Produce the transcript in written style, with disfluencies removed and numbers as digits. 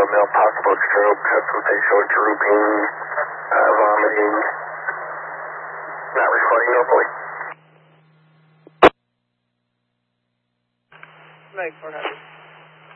male possible stroke. That's what they show, drooping, vomiting, not responding normally. Meg 400.